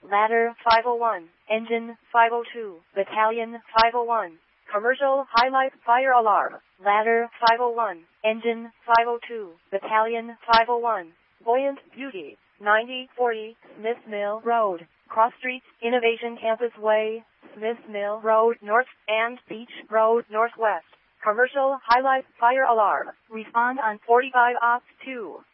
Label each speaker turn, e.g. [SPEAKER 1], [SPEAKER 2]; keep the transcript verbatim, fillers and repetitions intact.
[SPEAKER 1] Ladder five oh one, Engine five oh two, Battalion five oh one. Commercial highlight fire alarm. Ladder five oh one, Engine five oh two, Battalion five oh one. Buoyant Beauty, ninety forty, Smith Mill Road, Cross Street, Innovation Campus Way, Smith Mill Road North, and Beach Road Northwest. Commercial highlight fire alarm. Respond on forty-five opt two.